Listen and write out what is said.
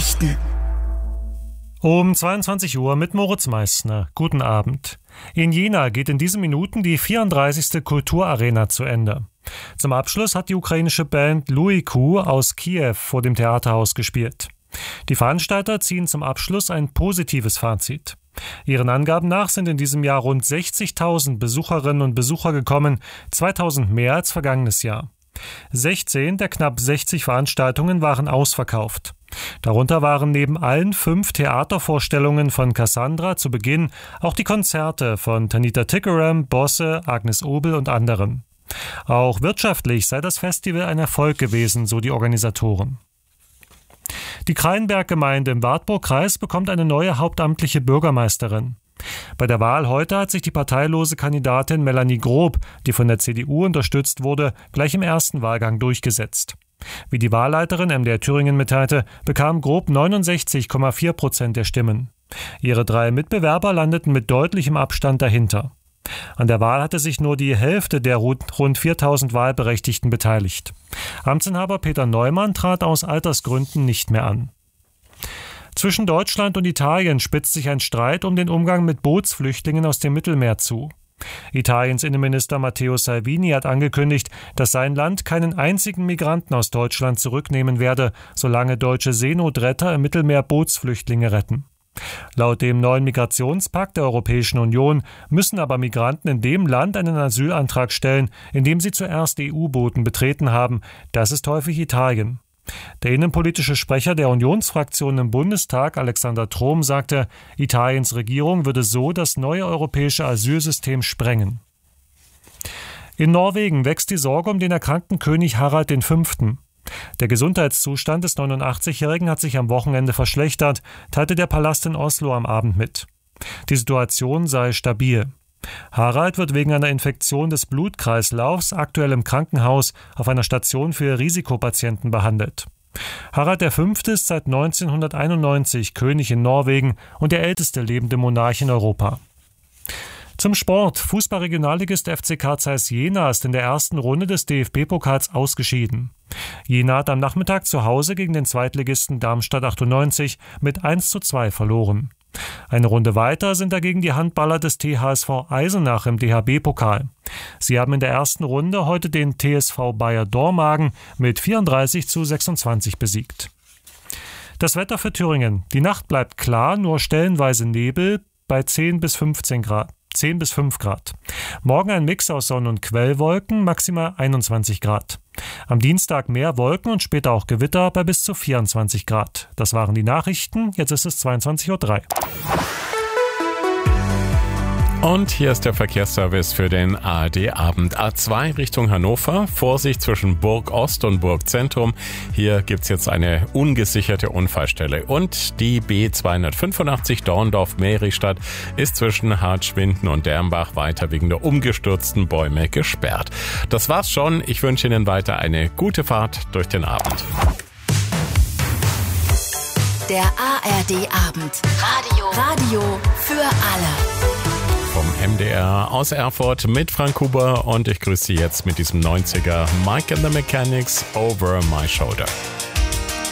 Nachrichten. Um 22 Uhr mit Moritz Meissner. Guten Abend. In Jena geht in diesen Minuten die 34. Kulturarena zu Ende. Zum Abschluss hat die ukrainische Band Luiku aus Kiew vor dem Theaterhaus gespielt. Die Veranstalter ziehen zum Abschluss ein positives Fazit. Ihren Angaben nach sind in diesem Jahr rund 60.000 Besucherinnen und Besucher gekommen, 2.000 mehr als vergangenes Jahr. 16 der knapp 60 Veranstaltungen waren ausverkauft. Darunter waren neben allen 5 Theatervorstellungen von Cassandra zu Beginn auch die Konzerte von Tanita Tikaram, Bosse, Agnes Obel und anderen. Auch wirtschaftlich sei das Festival ein Erfolg gewesen, so die Organisatoren. Die Kreienberg-Gemeinde im Wartburg-Kreis bekommt eine neue hauptamtliche Bürgermeisterin. Bei der Wahl heute hat sich die parteilose Kandidatin Melanie Grob, die von der CDU unterstützt wurde, gleich im ersten Wahlgang durchgesetzt. Wie die Wahlleiterin MDR Thüringen mitteilte, bekam Grob 69,4% der Stimmen. Ihre 3 Mitbewerber landeten mit deutlichem Abstand dahinter. An der Wahl hatte sich nur die Hälfte der rund 4.000 Wahlberechtigten beteiligt. Amtsinhaber Peter Neumann trat aus Altersgründen nicht mehr an. Zwischen Deutschland und Italien spitzt sich ein Streit um den Umgang mit Bootsflüchtlingen aus dem Mittelmeer zu. Italiens Innenminister Matteo Salvini hat angekündigt, dass sein Land keinen einzigen Migranten aus Deutschland zurücknehmen werde, solange deutsche Seenotretter im Mittelmeer Bootsflüchtlinge retten. Laut dem neuen Migrationspakt der Europäischen Union müssen aber Migranten in dem Land einen Asylantrag stellen, in dem sie zuerst EU-Booten betreten haben. Das ist häufig Italien. Der innenpolitische Sprecher der Unionsfraktion im Bundestag, Alexander Trom, sagte, Italiens Regierung würde so das neue europäische Asylsystem sprengen. In Norwegen wächst die Sorge um den erkrankten König Harald V. Der Gesundheitszustand des 89-Jährigen hat sich am Wochenende verschlechtert, teilte der Palast in Oslo am Abend mit. Die Situation sei stabil. Harald wird wegen einer Infektion des Blutkreislaufs aktuell im Krankenhaus auf einer Station für Risikopatienten behandelt. Harald V. ist seit 1991 König in Norwegen und der älteste lebende Monarch in Europa. Zum Sport. Fußball-Regionalligist FC Carl Zeiss Jena ist in der ersten Runde des DFB-Pokals ausgeschieden. Jena hat am Nachmittag zu Hause gegen den Zweitligisten Darmstadt 98 mit 1:2 verloren. Eine Runde weiter sind dagegen die Handballer des THSV Eisenach im DHB-Pokal. Sie haben in der ersten Runde heute den TSV Bayer Dormagen mit 34:26 besiegt. Das Wetter für Thüringen. Die Nacht bleibt klar, nur stellenweise Nebel bei 10 bis 5 Grad. Morgen ein Mix aus Sonne- und Quellwolken, maximal 21 Grad. Am Dienstag mehr Wolken und später auch Gewitter bei bis zu 24 Grad. Das waren die Nachrichten, jetzt ist es 22:03 Uhr. Und hier ist der Verkehrsservice für den ARD-Abend. A2 Richtung Hannover, Vorsicht zwischen Burg Ost und Burg Zentrum. Hier gibt's jetzt eine ungesicherte Unfallstelle. Und die B285 Dorndorf-Mehristadt ist zwischen Hartschwinden und Dermbach weiter wegen der umgestürzten Bäume gesperrt. Das war's schon. Ich wünsche Ihnen weiter eine gute Fahrt durch den Abend. Der ARD-Abend. Radio für alle. Vom MDR aus Erfurt mit Frank Huber und ich grüße Sie jetzt mit diesem 90er Mike and the Mechanics Over My Shoulder.